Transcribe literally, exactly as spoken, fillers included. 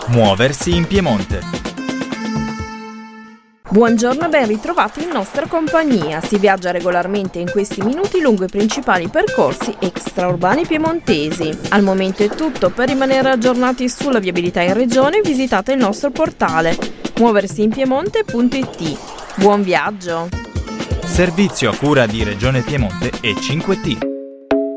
Muoversi in Piemonte. Buongiorno e ben ritrovati in nostra compagnia. Si viaggia regolarmente in questi minuti lungo i principali percorsi extraurbani piemontesi. Al momento è tutto. Per rimanere aggiornati sulla viabilità in regione visitate il nostro portale muoversiinpiemonte punto it. Buon viaggio! Servizio a cura di Regione Piemonte e cinque T.